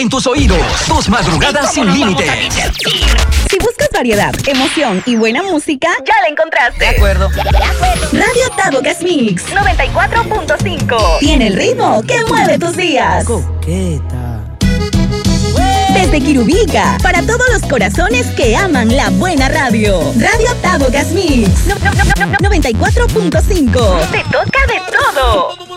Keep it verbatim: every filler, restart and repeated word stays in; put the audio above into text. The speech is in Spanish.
en tus oídos. Tus madrugadas sin límites. Si buscas variedad, emoción y buena música, ya la encontraste. De acuerdo. De acuerdo. Radio Tabocas Mix noventa y cuatro punto cinco. Tiene el ritmo que mueve tus días. Coqueta. Desde Quirubica, para todos los corazones que aman la buena radio. Radio Tabocas Mix No, no, no, no, no. noventa y cuatro punto cinco. Te toca de todo.